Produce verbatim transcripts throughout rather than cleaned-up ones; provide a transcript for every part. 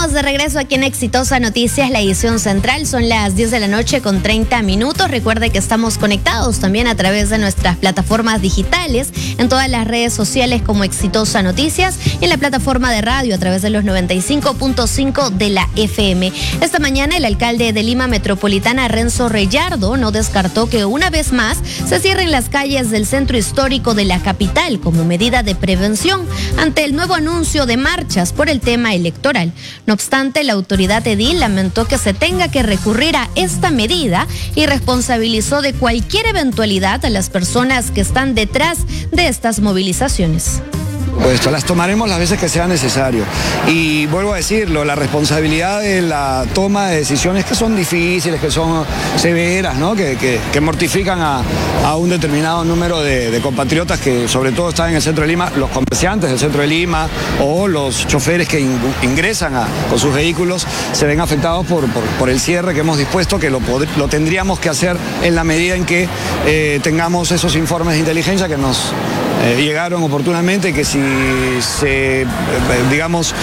Estamos de regreso aquí en Exitosa Noticias, la edición central. Son las diez de la noche con treinta minutos. Recuerde que estamos conectados también a través de nuestras plataformas digitales, en todas las redes sociales como Exitosa Noticias y en la plataforma de radio a través de los noventa y cinco punto cinco de la F M. Esta mañana el alcalde de Lima Metropolitana, Renzo Reyardo, no descartó que una vez más se cierren las calles del centro histórico de la capital como medida de prevención ante el nuevo anuncio de marchas por el tema electoral. No obstante, la autoridad edil lamentó que se tenga que recurrir a esta medida y responsabilizó de cualquier eventualidad a las personas que están detrás de estas movilizaciones. Pues las tomaremos las veces que sea necesario. Y vuelvo a decirlo, la responsabilidad de la toma de decisiones que son difíciles, que son severas, ¿no? que, que, que mortifican a, a un determinado número de, de compatriotas que sobre todo están en el centro de Lima, los comerciantes del centro de Lima o los choferes que in, ingresan a, con sus vehículos, se ven afectados por, por, por el cierre que hemos dispuesto, que lo, lo tendríamos que hacer en la medida en que eh, tengamos esos informes de inteligencia que nos eh, llegaron oportunamente y que si se, digamos,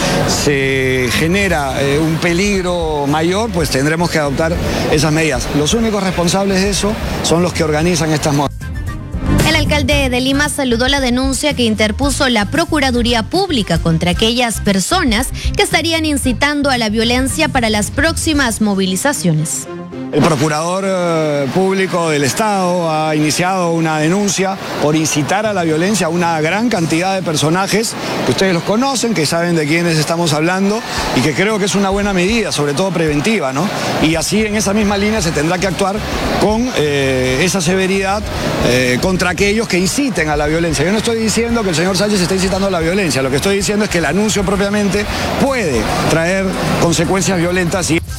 se genera eh, un peligro mayor, pues tendremos que adoptar esas medidas. Los únicos responsables de eso son los que organizan estas movilizaciones. El alcalde de Lima saludó la denuncia que interpuso la Procuraduría Pública contra aquellas personas que estarían incitando a la violencia para las próximas movilizaciones. El procurador eh, público del Estado ha iniciado una denuncia por incitar a la violencia a una gran cantidad de personajes que ustedes los conocen, que saben de quiénes estamos hablando y que creo que es una buena medida, sobre todo preventiva, ¿no? Y así en esa misma línea se tendrá que actuar con eh, esa severidad eh, contra aquellos que inciten a la violencia. Yo no estoy diciendo que el señor Sánchez esté incitando a la violencia, lo que estoy diciendo es que el anuncio propiamente puede traer consecuencias violentas y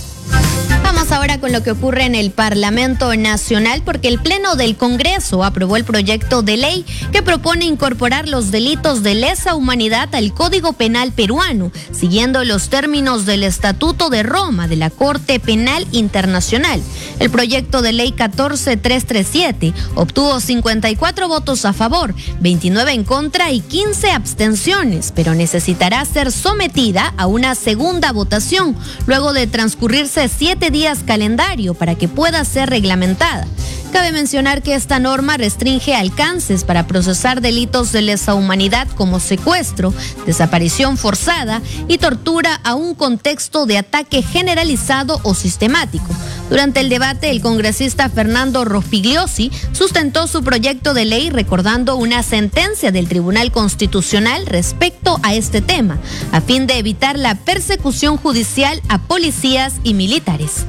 ahora con lo que ocurre en el Parlamento Nacional, porque el Pleno del Congreso aprobó el proyecto de ley que propone incorporar los delitos de lesa humanidad al Código Penal peruano, siguiendo los términos del Estatuto de Roma de la Corte Penal Internacional. El proyecto de ley catorce mil trescientos treinta y siete obtuvo cincuenta y cuatro votos a favor, veintinueve en contra y quince abstenciones, pero necesitará ser sometida a una segunda votación luego de transcurrirse siete días calendario para que pueda ser reglamentada. Cabe mencionar que esta norma restringe alcances para procesar delitos de lesa humanidad como secuestro, desaparición forzada y tortura a un contexto de ataque generalizado o sistemático. Durante el debate, el congresista Fernando Rospigliosi sustentó su proyecto de ley recordando una sentencia del Tribunal Constitucional respecto a este tema, a fin de evitar la persecución judicial a policías y militares.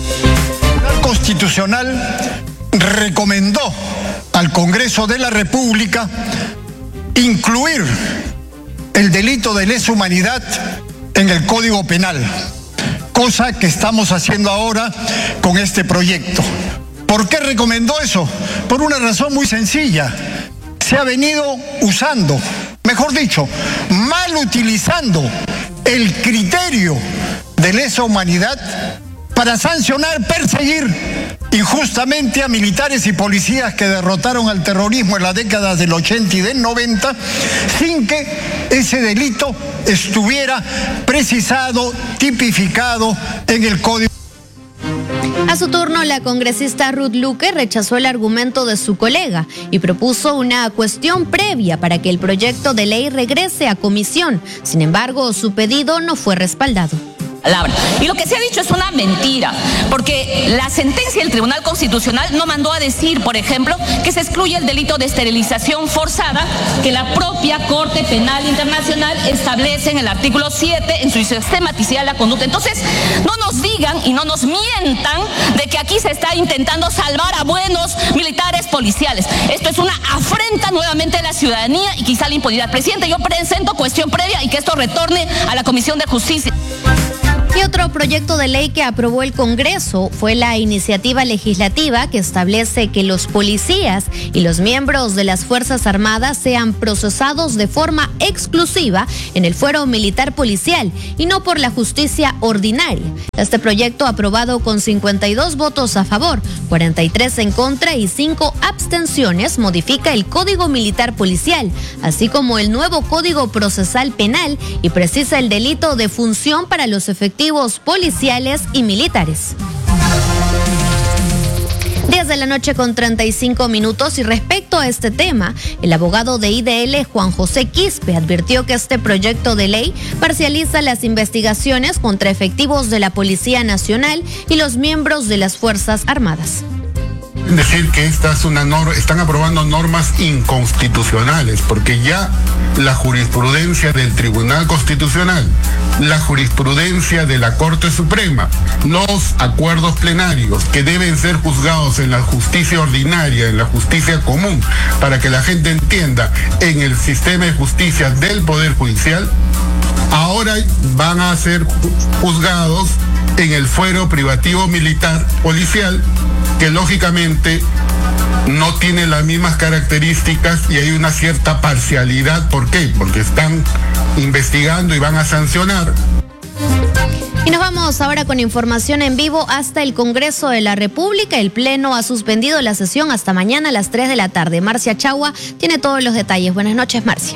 El Constitucional recomendó al Congreso de la República incluir el delito de lesa humanidad en el Código Penal, cosa que estamos haciendo ahora con este proyecto. ¿Por qué recomendó eso? Por una razón muy sencilla. Se ha venido usando, mejor dicho, mal utilizando el criterio de lesa humanidad para sancionar, perseguir injustamente a militares y policías que derrotaron al terrorismo en las décadas del ochenta y del noventa, sin que ese delito estuviera precisado, tipificado en el Código. A su turno, la congresista Ruth Luque rechazó el argumento de su colega y propuso una cuestión previa para que el proyecto de ley regrese a comisión. Sin embargo, su pedido no fue respaldado. Palabra. Y lo que se ha dicho es una mentira, porque la sentencia del Tribunal Constitucional no mandó a decir, por ejemplo, que se excluye el delito de esterilización forzada que la propia Corte Penal Internacional establece en el artículo siete en su sistematicidad de la conducta. Entonces, no nos digan y no nos mientan de que aquí se está intentando salvar a buenos militares policiales. Esto es una afrenta nuevamente a la ciudadanía y quizá la impunidad. Presidente, yo presento cuestión previa y que esto retorne a la Comisión de Justicia. Y otro proyecto de ley que aprobó el Congreso fue la iniciativa legislativa que establece que los policías y los miembros de las Fuerzas Armadas sean procesados de forma exclusiva en el fuero militar policial y no por la justicia ordinaria. Este proyecto, aprobado con cincuenta y dos votos a favor, cuarenta y tres en contra y cinco abstenciones, modifica el Código Militar Policial, así como el nuevo Código Procesal Penal, y precisa el delito de función para los efectivos policiales y militares. diez de la noche con treinta y cinco minutos, y respecto a este tema, el abogado de I D L, Juan José Quispe, advirtió que este proyecto de ley parcializa las investigaciones contra efectivos de la Policía Nacional y los miembros de las Fuerzas Armadas. Decir que esta es una norma, están aprobando normas inconstitucionales, porque ya la jurisprudencia del Tribunal Constitucional, la jurisprudencia de la Corte Suprema, los acuerdos plenarios que deben ser juzgados en la justicia ordinaria, en la justicia común, para que la gente entienda, en el sistema de justicia del Poder Judicial, ahora van a ser juzgados en el fuero privativo militar policial, que lógicamente no tiene las mismas características y hay una cierta parcialidad. ¿Por qué? Porque están investigando y van a sancionar. Y nos vamos ahora con información en vivo hasta el Congreso de la República. El Pleno ha suspendido la sesión hasta mañana a las tres de la tarde. Marcia Chagua tiene todos los detalles. Buenas noches, Marcia.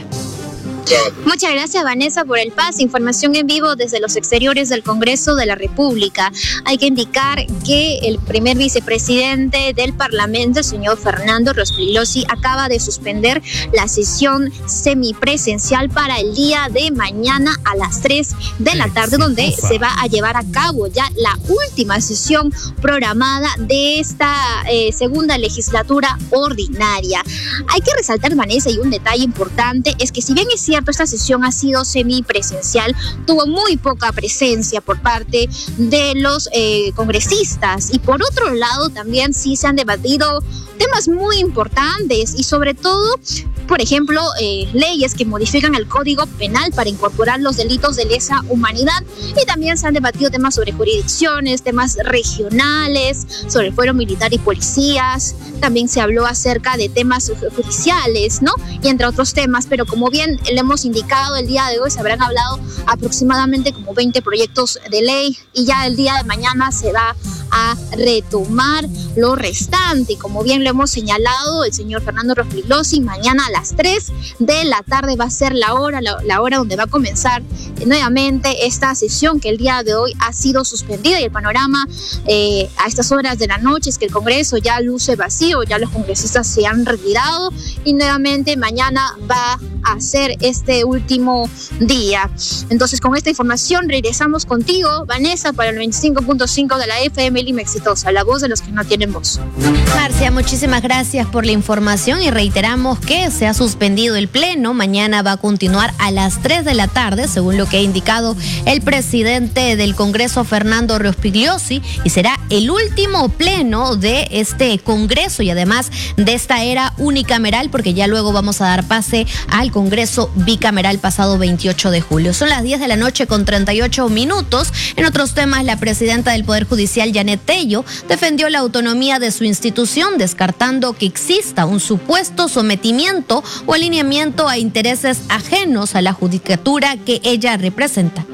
Muchas gracias, Vanessa, por el pase. Información en vivo desde los exteriores del Congreso de la República. Hay que indicar que el primer vicepresidente del Parlamento, el señor Fernando Rospigliosi, acaba de suspender la sesión semipresencial para el día de mañana a las tres de la tarde, donde se va a llevar a cabo ya la última sesión programada de esta eh, segunda legislatura ordinaria. Hay que resaltar, Vanessa, y un detalle importante es que, si bien es cierto, esta sesión ha sido semipresencial, tuvo muy poca presencia por parte de los eh, congresistas, y por otro lado también sí se han debatido temas muy importantes, y sobre todo, por ejemplo, eh, leyes que modifican el Código Penal para incorporar los delitos de lesa humanidad, y también se han debatido temas sobre jurisdicciones, temas regionales, sobre el fuero militar y policías. También se habló acerca de temas judiciales, ¿no? Y entre otros temas, pero como bien le hemos indicado, el día de hoy se habrán hablado aproximadamente como veinte proyectos de ley, y ya el día de mañana se va a retomar lo restante. Y como bien lo hemos señalado el señor Fernando Rospigliosi, mañana a las tres de la tarde va a ser la hora, la, la hora donde va a comenzar nuevamente esta sesión que el día de hoy ha sido suspendida, y el panorama eh, a estas horas de la noche es que el Congreso ya luce vacío, ya los congresistas se han retirado, y nuevamente mañana va a ser este último día. Entonces, con esta información regresamos contigo, Vanessa, para el veinticinco punto cinco de la F M Lima Exitosa, la voz de los que no tienen voz. Marcia, muchísimas gracias por la información, y reiteramos que se ha suspendido el Pleno. Mañana va a continuar a las tres de la tarde, según lo que ha indicado el presidente del Congreso, Fernando Rospigliosi, y será el último Pleno de este Congreso y además de esta era unicameral, porque ya luego vamos a dar pase al Congreso bicameral pasado veintiocho de julio. Son las diez de la noche con treinta y ocho minutos. En otros temas, la presidenta del Poder Judicial, Janet Tello, defendió la autonomía de su institución, descartando que exista un supuesto sometimiento o alineamiento a intereses ajenos a la judicatura que ella representa.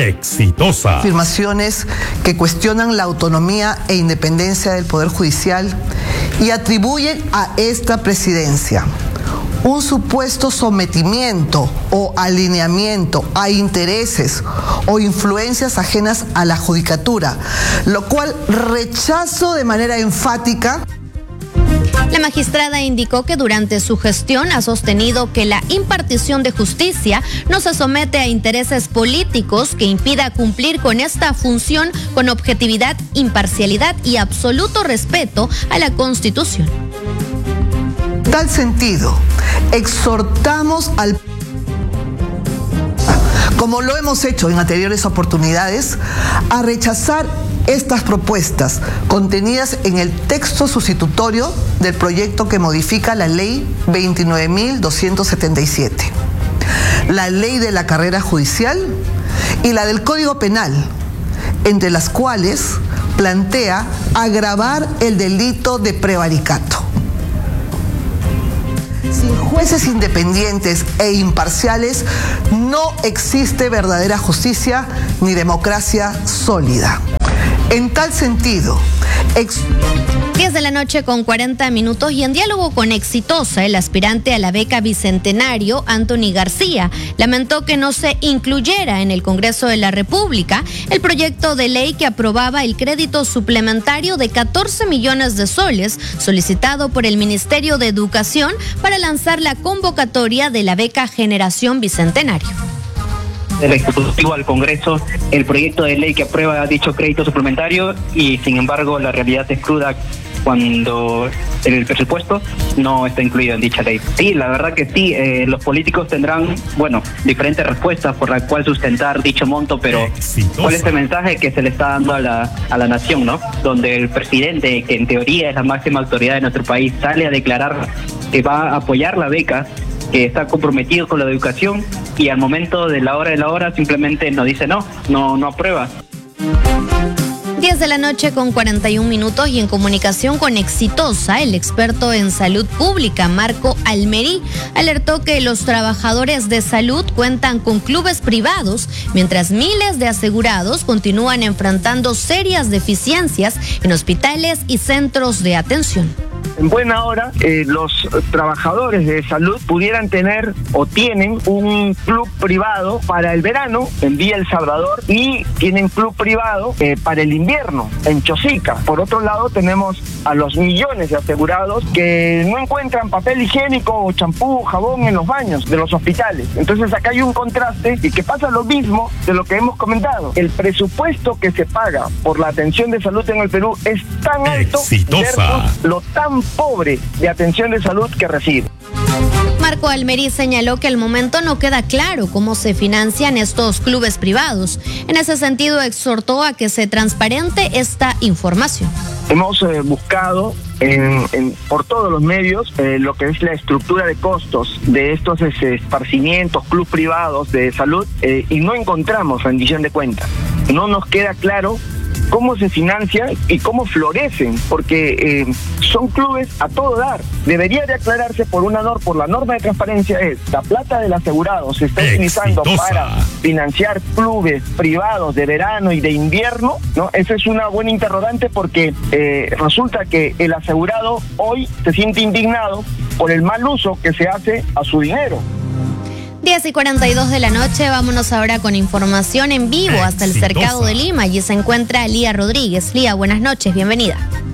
Exitosa. Afirmaciones que cuestionan la autonomía e independencia del Poder Judicial y atribuyen a esta presidencia un supuesto sometimiento o alineamiento a intereses o influencias ajenas a la judicatura, lo cual rechazo de manera enfática. La magistrada indicó que durante su gestión ha sostenido que la impartición de justicia no se somete a intereses políticos que impida cumplir con esta función con objetividad, imparcialidad y absoluto respeto a la Constitución. En tal sentido, exhortamos al, como lo hemos hecho en anteriores oportunidades, a rechazar estas propuestas contenidas en el texto sustitutorio del proyecto que modifica la ley veintinueve mil doscientos setenta y siete, la ley de la carrera judicial y la del Código Penal, entre las cuales plantea agravar el delito de prevaricato. Sin jueces independientes e imparciales no existe verdadera justicia ni democracia sólida. En tal sentido, ex... diez de la noche con cuarenta minutos y en diálogo con Exitosa, el aspirante a la beca Bicentenario, Anthony García, lamentó que no se incluyera en el Congreso de la República el proyecto de ley que aprobaba el crédito suplementario de catorce millones de soles solicitado por el Ministerio de Educación para lanzar la convocatoria de la beca Generación Bicentenario. Del Ejecutivo al Congreso el proyecto de ley que aprueba dicho crédito suplementario y sin embargo la realidad es cruda cuando el presupuesto no está incluido en dicha ley. Sí, la verdad que sí, eh, los políticos tendrán, bueno, diferentes respuestas por la cual sustentar dicho monto, pero Exitosa. ¿Cuál es el mensaje que se le está dando a la, a la nación, no? Donde el presidente, que en teoría es la máxima autoridad de nuestro país, sale a declarar que va a apoyar la beca, que está comprometido con la educación y al momento de la hora de la hora simplemente nos dice no, no, no aprueba. diez de la noche con cuarenta y un minutos y en comunicación con Exitosa, el experto en salud pública, Marco Almerí, alertó que los trabajadores de salud cuentan con clubes privados, mientras miles de asegurados continúan enfrentando serias deficiencias en hospitales y centros de atención. En buena hora, eh, los trabajadores de salud pudieran tener o tienen un club privado para el verano en Villa El Salvador y tienen club privado eh, para el invierno en Chosica. Por otro lado, tenemos a los millones de asegurados que no encuentran papel higiénico o champú, jabón en los baños de los hospitales. Entonces acá hay un contraste y que pasa lo mismo de lo que hemos comentado. El presupuesto que se paga por la atención de salud en el Perú es tan alto versus lo tan pobre de atención de salud que recibe. Marco Almerí señaló que al momento no queda claro cómo se financian estos clubes privados. En ese sentido, exhortó a que se transparente esta información. Hemos eh, buscado en, en, por todos los medios eh, lo que es la estructura de costos de estos ese, esparcimientos, clubes privados de salud eh, y no encontramos rendición de cuentas. No nos queda claro cómo se financian y cómo florecen, porque eh, son clubes a todo dar. Debería de aclararse por una norma, por la norma de transparencia es, la plata del asegurado se está utilizando para financiar clubes privados de verano y de invierno, ¿no? Esa es una buena interrogante porque eh, resulta que el asegurado hoy se siente indignado por el mal uso que se hace a su dinero. diez y cuarenta y dos de la noche, vámonos ahora con información en vivo hasta el Cercado de Lima. Allí se encuentra Lía Rodríguez. Lía, buenas noches, bienvenida.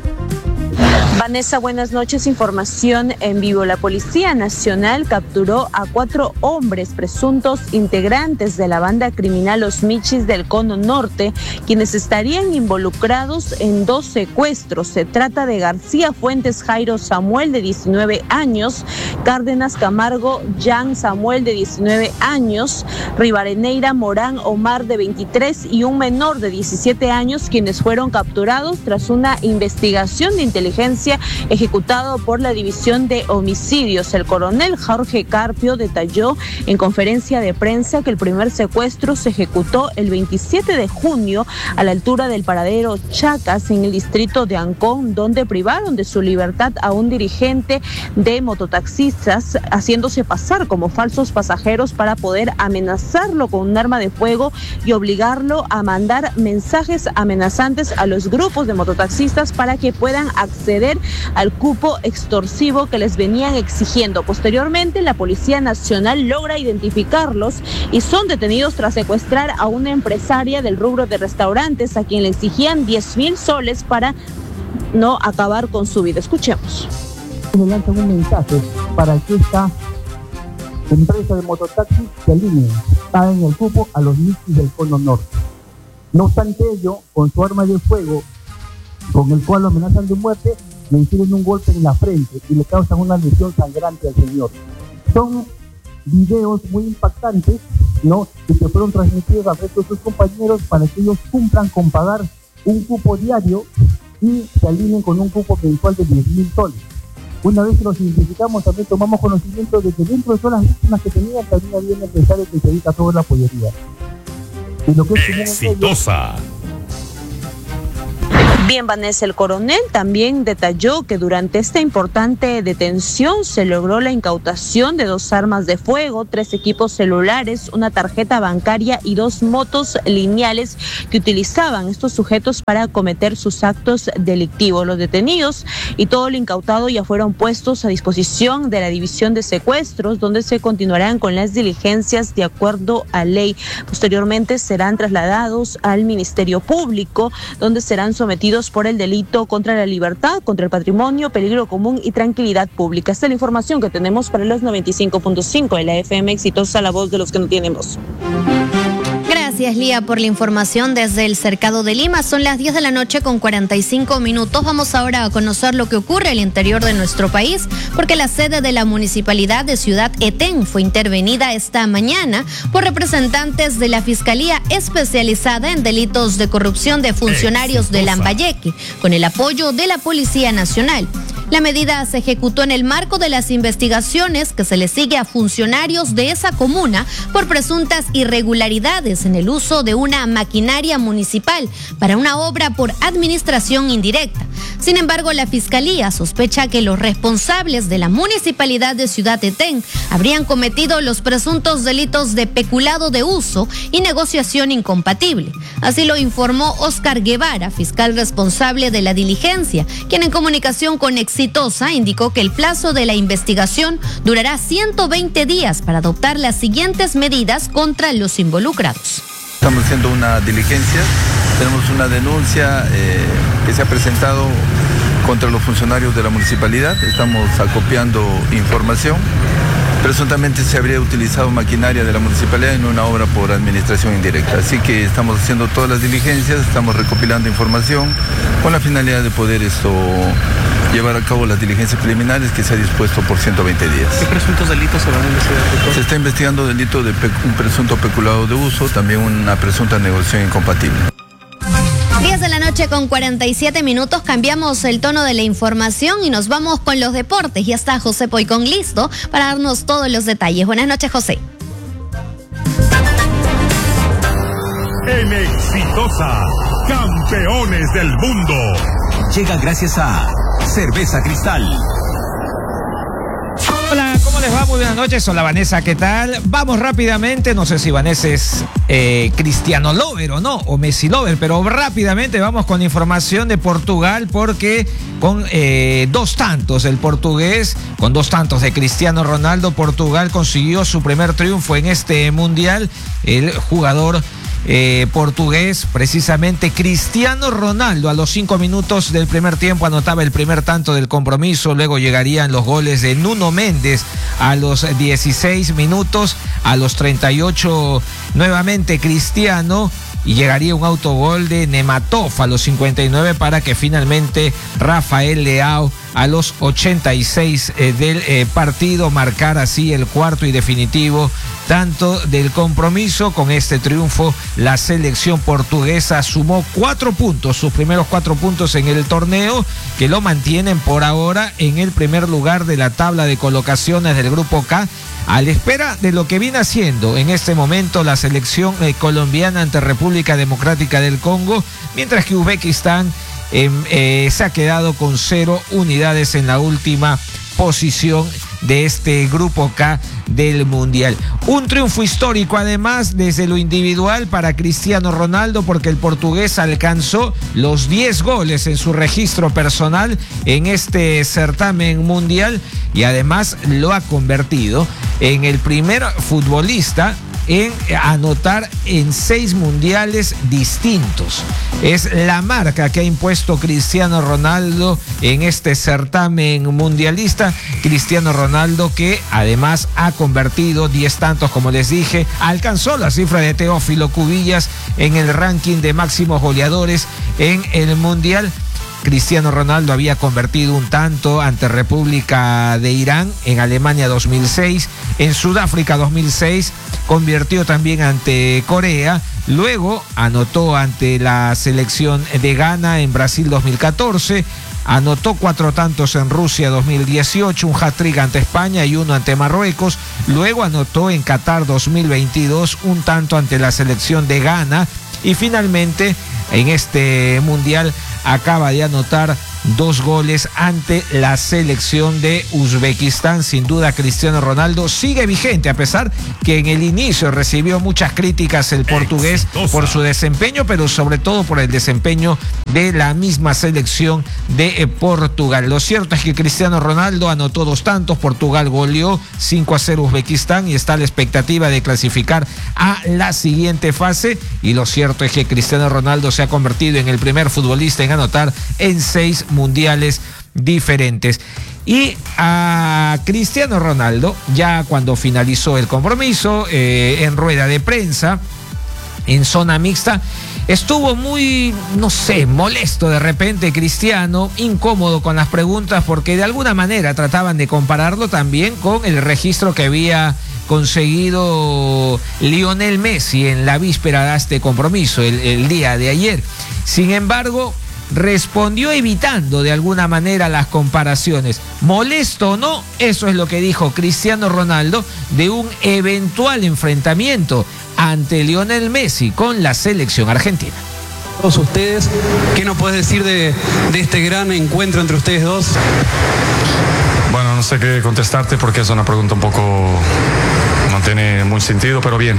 Vanessa, buenas noches. Información en vivo. La Policía Nacional capturó a cuatro hombres presuntos integrantes de la banda criminal Los Michis del Cono Norte, quienes estarían involucrados en dos secuestros. Se trata de García Fuentes Jairo Samuel, de diecinueve años, Cárdenas Camargo Jan Samuel, de diecinueve años, Rivadeneira Morán Omar, de veintitrés, y un menor de diecisiete años, quienes fueron capturados tras una investigación de inteligencia ejecutado por la División de Homicidios. El coronel Jorge Carpio detalló en conferencia de prensa que el primer secuestro se ejecutó el veintisiete de junio a la altura del paradero Chacas, en el distrito de Ancón, donde privaron de su libertad a un dirigente de mototaxistas, haciéndose pasar como falsos pasajeros para poder amenazarlo con un arma de fuego y obligarlo a mandar mensajes amenazantes a los grupos de mototaxistas para que puedan acceder al cupo extorsivo que les venían exigiendo. Posteriormente, la Policía Nacional logra identificarlos y son detenidos tras secuestrar a una empresaria del rubro de restaurantes a quien le exigían diez mil soles para no acabar con su vida. Escuchemos. Le lanzan un mensaje para que esta empresa de mototaxis se alinee, está en el cupo a los Michis del Cono Norte. No obstante ello, con su arma de fuego, con el cual lo amenazan de muerte, le hicieron un golpe en la frente y le causan una lesión sangrante al señor. Son videos muy impactantes, ¿no?, y que fueron transmitidos al resto de sus compañeros para que ellos cumplan con pagar un cupo diario y se alineen con un cupo mensual de diez mil soles. Una vez que los identificamos, también tomamos conocimiento de que dentro de todas las víctimas que tenían, también había un empresario que se dedica sobre la pollería. Y lo que es Exitosa. Bien, Vanessa, el coronel también detalló que durante esta importante detención se logró la incautación de dos armas de fuego, tres equipos celulares, una tarjeta bancaria y dos motos lineales que utilizaban estos sujetos para cometer sus actos delictivos. Los detenidos y todo lo incautado ya fueron puestos a disposición de la División de Secuestros, donde se continuarán con las diligencias de acuerdo a ley. Posteriormente serán trasladados al Ministerio Público, donde serán sometidos por el delito contra la libertad, contra el patrimonio, peligro común y tranquilidad pública. Esta es la información que tenemos para los noventa y cinco punto cinco de la F M Exitosa, la voz de los que no tienen voz. Gracias, Lía, por la información desde el Cercado de Lima. Son las diez de la noche con cuarenta y cinco minutos. Vamos ahora a conocer lo que ocurre al interior de nuestro país, porque la sede de la Municipalidad de Ciudad Etén fue intervenida esta mañana por representantes de la Fiscalía Especializada en Delitos de Corrupción de Funcionarios de Lambayeque, con el apoyo de la Policía Nacional. La medida se ejecutó en el marco de las investigaciones que se le sigue a funcionarios de esa comuna por presuntas irregularidades en el uso de una maquinaria municipal para una obra por administración indirecta. Sin embargo, la Fiscalía sospecha que los responsables de la Municipalidad de Ciudad Etén habrían cometido los presuntos delitos de peculado de uso y negociación incompatible. Así lo informó Óscar Guevara, fiscal responsable de la diligencia, quien en comunicación con Exitosa indicó que el plazo de la investigación durará ciento veinte días para adoptar las siguientes medidas contra los involucrados. Estamos haciendo una diligencia, tenemos una denuncia eh, que se ha presentado contra los funcionarios de la municipalidad, estamos acopiando información. Presuntamente se habría utilizado maquinaria de la municipalidad en una obra por administración indirecta. Así que estamos haciendo todas las diligencias, estamos recopilando información con la finalidad de poder esto llevar a cabo las diligencias preliminares que se ha dispuesto por ciento veinte días. ¿Qué presuntos delitos se van a investigar? Se está investigando delito de un presunto peculado de uso, también una presunta negociación incompatible. diez de la noche con cuarenta y siete minutos, cambiamos el tono de la información y nos vamos con los deportes. Ya está José Poicón listo para darnos todos los detalles. Buenas noches, José. En Exitosa, campeones del mundo. Llega gracias a Cerveza Cristal. Hola, ¿cómo les va? Muy buenas noches. Hola, Vanessa, ¿qué tal? Vamos rápidamente, no sé si Vanessa es eh, Cristiano Lover o no, o Messi Lover, pero rápidamente vamos con información de Portugal, porque con eh, dos tantos, el portugués, con dos tantos de Cristiano Ronaldo, Portugal consiguió su primer triunfo en este mundial. El jugador Eh, portugués, precisamente Cristiano Ronaldo, a los cinco minutos del primer tiempo anotaba el primer tanto del compromiso. Luego llegarían los goles de Nuno Méndez a los dieciséis minutos, a los treinta y ocho nuevamente Cristiano, y llegaría un autogol de Nematov a los cincuenta y nueve para que finalmente Rafael Leao a los ochenta y seis eh, del eh, partido marcara así el cuarto y definitivo tanto del compromiso. Con este triunfo, la selección portuguesa sumó cuatro puntos, sus primeros cuatro puntos en el torneo, que lo mantienen por ahora en el primer lugar de la tabla de colocaciones del Grupo K, a la espera de lo que viene haciendo en este momento la selección eh, colombiana ante República Democrática del Congo, mientras que Uzbekistán eh, eh, se ha quedado con cero unidades en la última posición de este Grupo K del Mundial. Un triunfo histórico además desde lo individual para Cristiano Ronaldo, porque el portugués alcanzó los diez goles en su registro personal en este certamen mundial y además lo ha convertido en el primer futbolista en anotar en seis mundiales distintos. Es la marca que ha impuesto Cristiano Ronaldo en este certamen mundialista. Cristiano Ronaldo, que además ha convertido diez tantos, como les dije, alcanzó la cifra de Teófilo Cubillas en el ranking de máximos goleadores en el mundial. Cristiano Ronaldo había convertido un tanto ante República de Irán en Alemania dos mil seis, en Sudáfrica dos mil seis, convirtió también ante Corea, luego anotó ante la selección de Ghana en Brasil dos mil catorce, anotó cuatro tantos en Rusia dos mil dieciocho, un hat-trick ante España y uno ante Marruecos, luego anotó en Qatar dos mil veintidós un tanto ante la selección de Ghana y finalmente en este mundial acaba de anotar dos goles ante la selección de Uzbekistán. Sin duda, Cristiano Ronaldo sigue vigente, a pesar que en el inicio recibió muchas críticas el portugués Exitosa. por su desempeño, pero sobre todo por el desempeño de la misma selección de eh, Portugal. Lo cierto es que Cristiano Ronaldo anotó dos tantos, Portugal goleó cinco a cero Uzbekistán y está a la expectativa de clasificar a la siguiente fase. Y lo cierto es que Cristiano Ronaldo se ha convertido en el primer futbolista en anotar en seis mundiales diferentes. Y a Cristiano Ronaldo, ya cuando finalizó el compromiso, eh, en rueda de prensa, en zona mixta, estuvo muy, no sé, molesto de repente Cristiano, incómodo con las preguntas, porque de alguna manera trataban de compararlo también con el registro que había conseguido Lionel Messi en la víspera de este compromiso, el, el día de ayer. Sin embargo, respondió evitando de alguna manera las comparaciones. Molesto o no, eso es lo que dijo Cristiano Ronaldo de un eventual enfrentamiento ante Lionel Messi con la selección argentina. Todos ustedes, ¿qué nos puedes decir de, de este gran encuentro entre ustedes dos? Bueno, no sé qué contestarte porque es una pregunta un poco, no tiene mucho sentido, pero bien.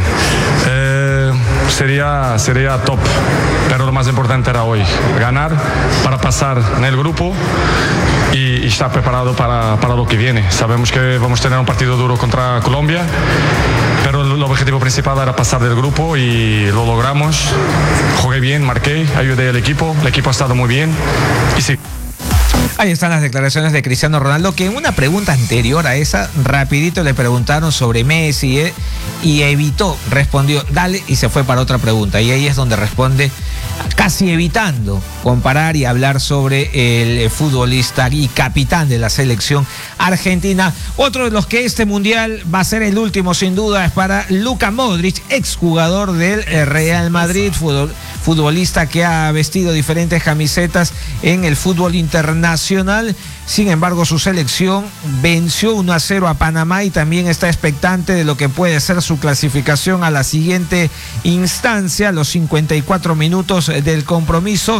Eh, sería, sería top, pero lo más importante era hoy, ganar para pasar en el grupo y, y estar preparado para, para lo que viene. Sabemos que vamos a tener un partido duro contra Colombia, pero el objetivo principal era pasar del grupo y lo logramos. Jugué bien, marqué, ayudé al equipo, el equipo ha estado muy bien y sí. Ahí están las declaraciones de Cristiano Ronaldo, que en una pregunta anterior a esa, rapidito le preguntaron sobre Messi eh, y evitó, respondió, dale, y se fue para otra pregunta. Y ahí es donde responde, casi evitando comparar y hablar sobre el futbolista y capitán de la selección argentina. Otro de los que este mundial va a ser el último, sin duda, es para Luka Modric, exjugador del Real Madrid, fútbol, futbolista que ha vestido diferentes camisetas en el fútbol internacional. Sin embargo, su selección venció uno a cero a Panamá y también está expectante de lo que puede ser su clasificación a la siguiente instancia. A los cincuenta y cuatro minutos del compromiso,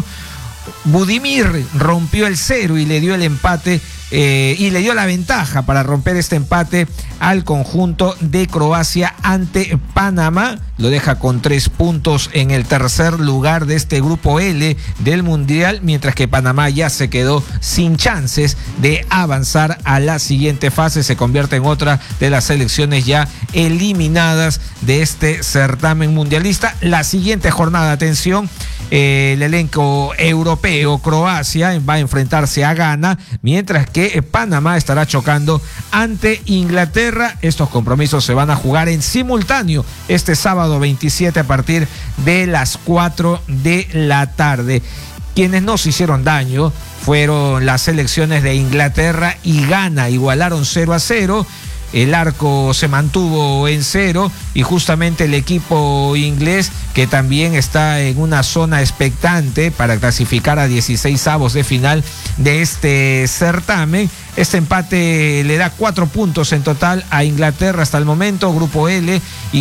Budimir rompió el cero y le dio el empate eh, y le dio la ventaja para romper este empate al conjunto de Croacia ante Panamá. Lo deja con tres puntos en el tercer lugar de este grupo L del Mundial, mientras que Panamá ya se quedó sin chances de avanzar a la siguiente fase. Se convierte en otra de las selecciones ya eliminadas de este certamen mundialista. La siguiente jornada, atención, eh, el elenco europeo, Croacia, va a enfrentarse a Ghana, mientras que Panamá estará chocando ante Inglaterra. Estos compromisos se van a jugar en simultáneo este sábado veintisiete a partir de las cuatro de la tarde. Quienes no se hicieron daño fueron las selecciones de Inglaterra y Ghana, igualaron cero a cero. El arco se mantuvo en cero y justamente el equipo inglés, que también está en una zona expectante para clasificar a dieciseisavos de final de este certamen. Este empate le da cuatro puntos en total a Inglaterra hasta el momento. Grupo L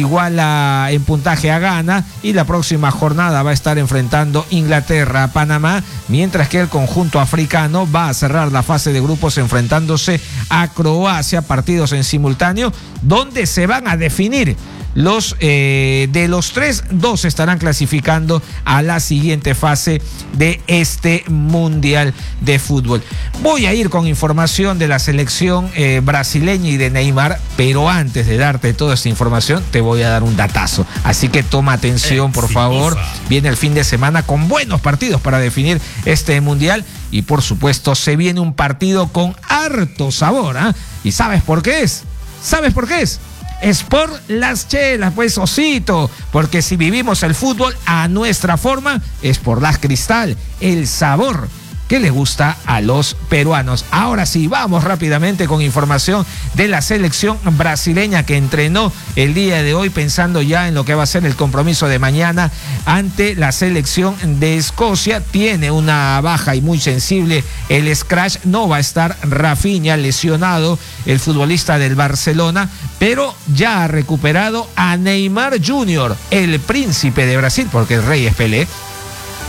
iguala en puntaje a Ghana y la próxima jornada va a estar enfrentando Inglaterra a Panamá, mientras que el conjunto africano va a cerrar la fase de grupos enfrentándose a Croacia. Partidos en simultáneo donde se van a definir los eh, de los tres, dos estarán clasificando a la siguiente fase de este Mundial de Fútbol. Voy a ir con información de la selección eh, brasileña y de Neymar, pero antes de darte toda esta información te voy a dar un datazo, así que toma atención, por favor. Viene el fin de semana con buenos partidos para definir este Mundial y por supuesto se viene un partido con harto sabor, ¿eh? ¿Y sabes por qué es? ¿Sabes por qué es? Es por las chelas, pues, osito, porque si vivimos el fútbol a nuestra forma, es por las Cristal, el sabor que le gusta a los peruanos. Ahora sí, vamos rápidamente con información de la selección brasileña que entrenó el día de hoy pensando ya en lo que va a ser el compromiso de mañana ante la selección de Escocia. Tiene una baja y muy sensible el scratch, no va a estar Rafinha, lesionado el futbolista del Barcelona, pero ya ha recuperado a Neymar junior, el príncipe de Brasil, porque el rey es Pelé.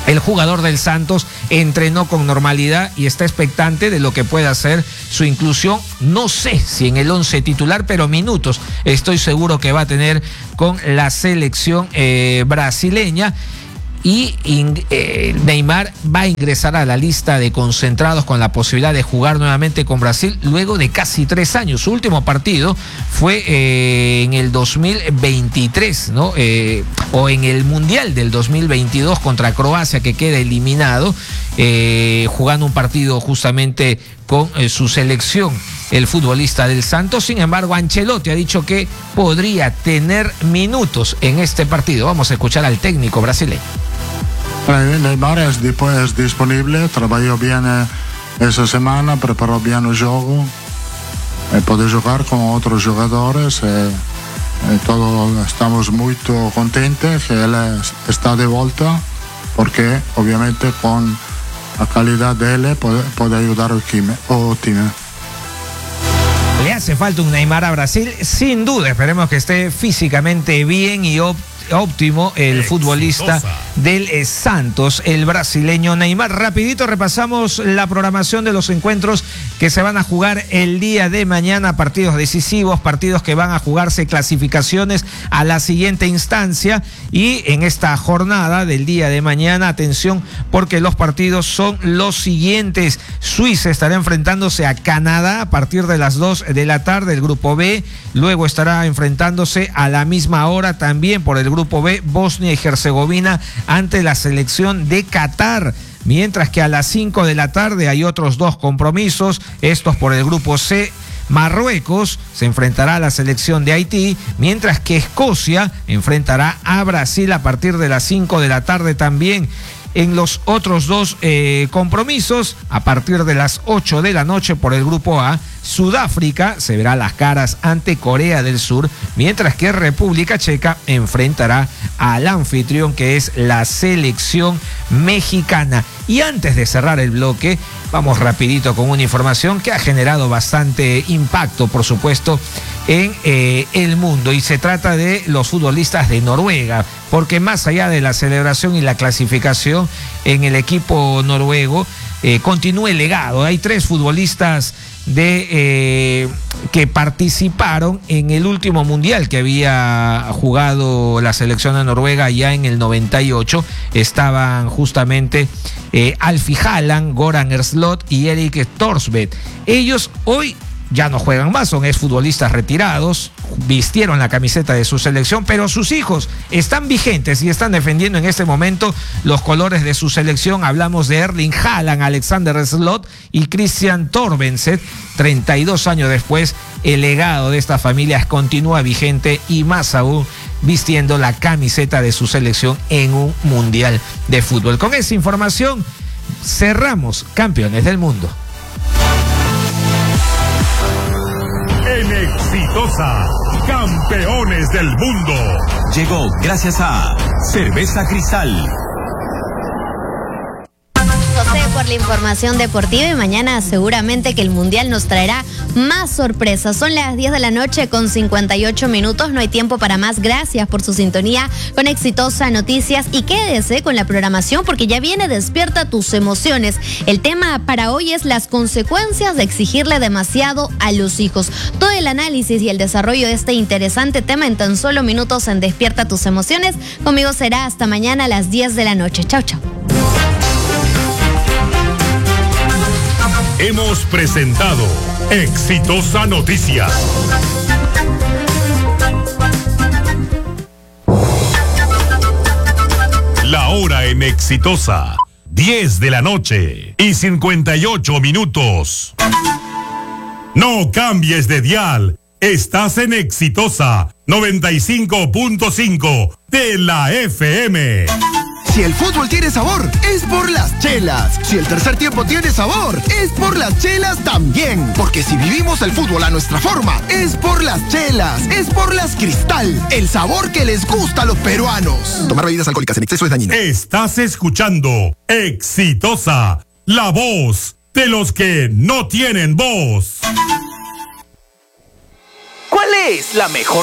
El jugador del Santos entrenó con normalidad y está expectante de lo que pueda ser su inclusión. No sé si en el once titular, pero minutos estoy seguro que va a tener con la selección eh, brasileña. Y eh, Neymar va a ingresar a la lista de concentrados con la posibilidad de jugar nuevamente con Brasil luego de casi tres años. Su último partido fue eh, en el dos mil veintitrés, ¿no? Eh, o en el Mundial del dos mil veintidós contra Croacia, que queda eliminado, eh, jugando un partido justamente con eh, su selección, el futbolista del Santos. Sin embargo, Ancelotti ha dicho que podría tener minutos en este partido. Vamos a escuchar al técnico brasileño. Neymar es, es disponible, trabajó bien eh, esa semana, preparó bien el juego, eh, puede jugar con otros jugadores. Eh, eh, todos estamos muy contentos que él es, está de vuelta, porque obviamente con la calidad de él puede, puede ayudar al equipo. Le hace falta un Neymar a Brasil, sin duda. Esperemos que esté físicamente bien y óptimo. óptimo el Exitosa. futbolista del Santos, el brasileño Neymar. Rapidito repasamos la programación de los encuentros que se van a jugar el día de mañana, partidos decisivos, partidos que van a jugarse clasificaciones a la siguiente instancia. Y en esta jornada del día de mañana, atención, porque los partidos son los siguientes. Suiza estará enfrentándose a Canadá a partir de las dos de la tarde, el grupo B. Luego estará enfrentándose a la misma hora también por el grupo B, Bosnia y Herzegovina ante la selección de Qatar. Mientras que a las cinco de la tarde hay otros dos compromisos, estos por el grupo C. Marruecos se enfrentará a la selección de Haití, mientras que Escocia enfrentará a Brasil a partir de las cinco de la tarde también. En los otros dos eh, compromisos, a partir de las ocho de la noche por el grupo A, Sudáfrica se verá las caras ante Corea del Sur, mientras que República Checa enfrentará al anfitrión, que es la selección mexicana. Y antes de cerrar el bloque, vamos rapidito con una información que ha generado bastante impacto, por supuesto, en eh, el mundo, y se trata de los futbolistas de Noruega, porque más allá de la celebración y la clasificación en el equipo noruego, eh, continúa el legado. Hay tres futbolistas de eh, que participaron en el último mundial que había jugado la selección de Noruega ya en el noventa y ocho. Estaban justamente eh, Alfie Haaland, Goran Erslot y Erik Thorsvedt. Ellos hoy ya no juegan más, son exfutbolistas retirados, vistieron la camiseta de su selección, pero sus hijos están vigentes y están defendiendo en este momento los colores de su selección. Hablamos de Erling Haaland, Alexander Slot y Christian Torbenset. treinta y dos años después, el legado de estas familias continúa vigente, y más aún vistiendo la camiseta de su selección en un mundial de fútbol. Con esa información cerramos Campeones del Mundo. En Exitosa, Campeones del Mundo. Llegó gracias a Cerveza Cristal. José, por la información deportiva, y mañana seguramente que el Mundial nos traerá más sorpresas. Son las diez de la noche con cincuenta y ocho minutos, no hay tiempo para más. Gracias por su sintonía con Exitosa Noticias, y quédese con la programación porque ya viene Despierta tus emociones. El tema para hoy es las consecuencias de exigirle demasiado a los hijos. Todo el análisis y el desarrollo de este interesante tema en tan solo minutos en Despierta tus emociones. Conmigo será hasta mañana a las diez de la noche. Chau, chau. Hemos presentado Exitosa Noticias. La hora en Exitosa, diez de la noche y cincuenta y ocho minutos. No cambies de dial. Estás en Exitosa noventa y cinco punto cinco de la F M. Si el fútbol tiene sabor, es por las chelas. Si el tercer tiempo tiene sabor, es por las chelas también. Porque si vivimos el fútbol a nuestra forma, es por las chelas, es por las Cristal. El sabor que les gusta a los peruanos. Tomar bebidas alcohólicas en exceso es dañino. Estás escuchando Exitosa, la voz de los que no tienen voz. ¿Cuál es la mejor